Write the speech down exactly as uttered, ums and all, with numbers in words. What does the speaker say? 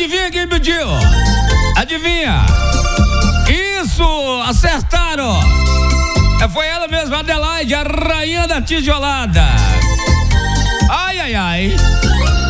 Adivinha quem pediu? Adivinha? Isso, acertaram. É, foi ela mesma, Adelaide, a rainha da tijolada. Ai, ai, ai.